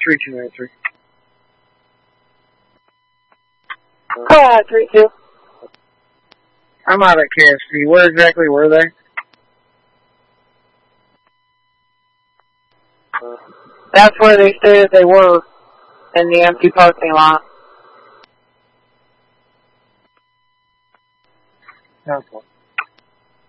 3293. 32. I'm out at KFC. Where exactly were they? That's where they stated they were, in the empty parking lot. Okay.